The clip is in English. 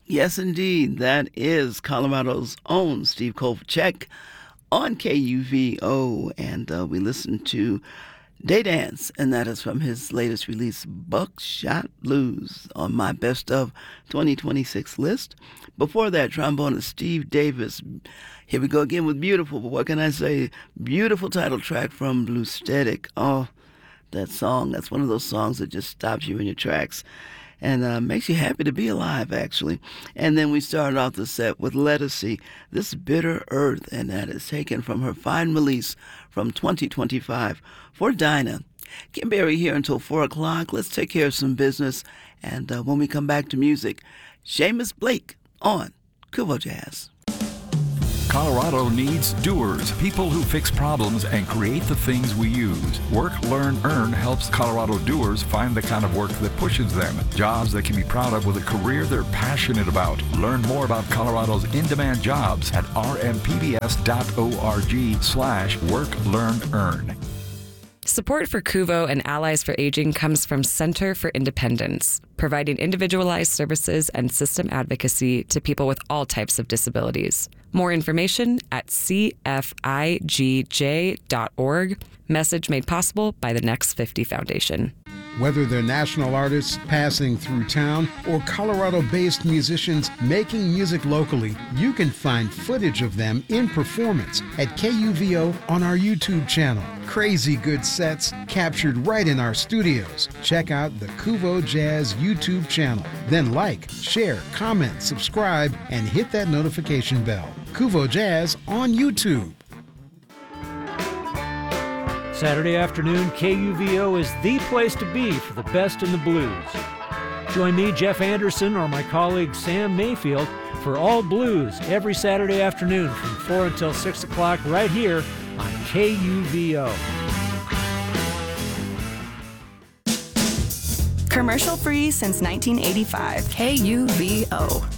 Yes, indeed. That is Colorado's own Steve Kovacek on KUVO. And we listened to Day Dance, and that is from his latest release, Buckshot Blues, on my Best of 2026 list. Before that, trombonist Steve Davis. Here we go again with Beautiful, but what can I say? Beautiful title track from Blue Static. Oh, that song, that's one of those songs that just stops you in your tracks and makes you happy to be alive, actually. And then we started off the set with Lettucey, This Bitter Earth, and that is taken from her fine release from 2025 for Dinah. Kim Berry here until 4 o'clock. Let's take care of some business, and when we come back to music, Seamus Blake on Kuvo Jazz. Colorado needs doers, people who fix problems and create the things we use. Work, Learn, Earn helps Colorado doers find the kind of work that pushes them. Jobs they can be proud of with a career they're passionate about. Learn more about Colorado's in-demand jobs at rmpbs.org/work, learn, earn. Support for Kuvo and Allies for Aging comes from Center for Independence, providing individualized services and system advocacy to people with all types of disabilities. More information at cfijj.org. Message made possible by the Next 50 Foundation. Whether they're national artists passing through town or Colorado-based musicians making music locally, you can find footage of them in performance at KUVO on our YouTube channel. Crazy good sets captured right in our studios. Check out the Kuvo Jazz YouTube channel. Then like, share, comment, subscribe, and hit that notification bell. Kuvo Jazz on YouTube. Saturday afternoon, KUVO is the place to be for the best in the blues. Join me, Jeff Anderson, or my colleague Sam Mayfield for All Blues every Saturday afternoon from 4 until 6 o'clock right here on KUVO. Commercial free since 1985. KUVO.